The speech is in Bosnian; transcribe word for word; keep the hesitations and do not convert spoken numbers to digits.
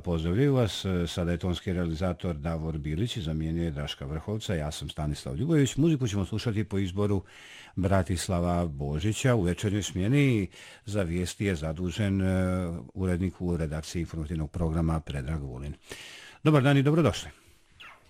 pozdravljaju vas. Sada je tonski realizator Davor Bilić, zamijenio je Draška Vrhovca, ja sam Stanislav Ljubović. Muziku ćemo slušati po izboru Bratislava Božića u večernjoj smjeni. Za vijesti je zadužen urednik u redakciji informativnog programa Predrag Vulin. Dobar dan i dobrodošli.